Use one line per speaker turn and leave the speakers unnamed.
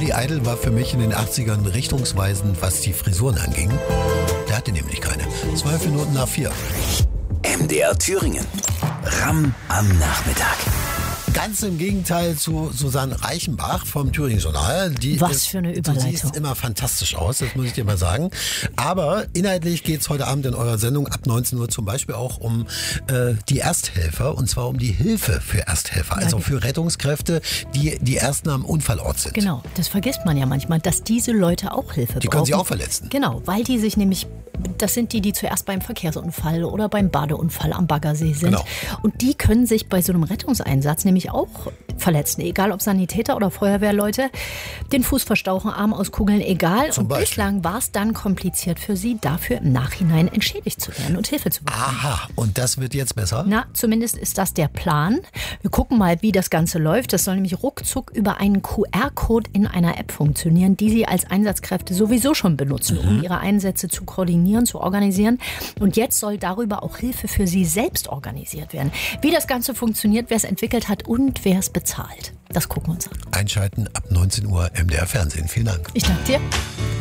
Billy Idol war für mich in den 80ern richtungsweisend, was die Frisuren anging. Der hatte nämlich keine. 12 Minuten nach 4.
MDR Thüringen. Ramm am Nachmittag.
Ganz im Gegenteil zu Susanne Reichenbach vom Thüringen-Journal.
Was für eine Überleitung.
Du siehst immer fantastisch aus, das muss ich dir mal sagen. Aber inhaltlich geht es heute Abend in eurer Sendung ab 19 Uhr zum Beispiel auch um die Ersthelfer. Und zwar um die Hilfe für Ersthelfer. Also für Rettungskräfte, die ersten am Unfallort sind.
Genau, das vergisst man ja manchmal, dass diese Leute auch Hilfe brauchen.
Die können sich auch verletzen.
Genau, weil die sich nämlich, das sind die zuerst beim Verkehrsunfall oder beim Badeunfall am Baggersee sind.
Genau.
Und die können sich bei so einem Rettungseinsatz nämlich auch verletzen. Egal ob Sanitäter oder Feuerwehrleute, den Fuß verstauchen, Arm auskugeln, egal.
Zum
und
Beispiel.
bislang war es dann kompliziert für sie, dafür im Nachhinein entschädigt zu werden und Hilfe zu bekommen.
Aha, und das wird jetzt besser?
Na, zumindest ist das der Plan. Wir gucken mal, wie das Ganze läuft. Das soll nämlich ruckzuck über einen QR-Code in einer App funktionieren, die Sie als Einsatzkräfte sowieso schon benutzen, um Ihre Einsätze zu koordinieren, zu organisieren. Und jetzt soll darüber auch Hilfe für Sie selbst organisiert werden. Wie das Ganze funktioniert, wer es entwickelt hat und wer es bezahlt. Das gucken wir uns an.
Einschalten ab 19 Uhr MDR Fernsehen. Vielen Dank.
Ich danke dir.